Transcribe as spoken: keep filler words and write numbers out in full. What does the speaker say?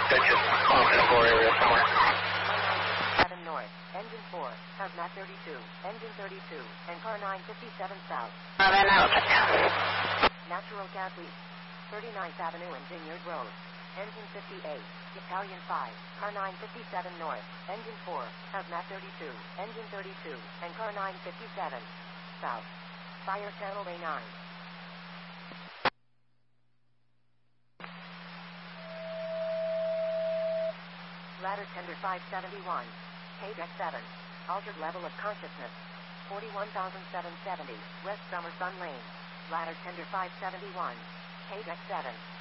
That's just off in a core area somewhere. seven North, engine four, Hazmat thirty-two, engine thirty-two, and car nine fifty-seven South. Oh, then that'll check. Natural gas leak. thirty-ninth Avenue and Vineyard Road. Engine fifty-eight, Italian five, car nine fifty-seven North, engine four, Hazmat thirty-two, engine thirty-two, and car nine fifty-seven South. Fire channel A nine. Ladder tender five seventy-one. K deck seven. Altered level of consciousness. forty-one thousand seven hundred seventy. West Summer Sun Lane. Ladder tender five seventy-one. K deck seven.